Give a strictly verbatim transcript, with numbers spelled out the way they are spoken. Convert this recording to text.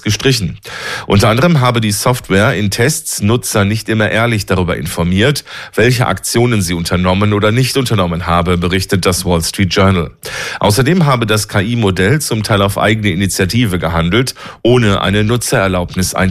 gestrichen. Unter anderem habe die Software in Tests Nutzer nicht immer ehrlich darüber informiert, welche Aktionen sie unternommen oder nicht unternommen habe, berichtet das Wall Street Journal. Außerdem habe das K I-Modell zum Teil auf eigene Initiative gehandelt, ohne eine Nutzererlaubnis einzuholen.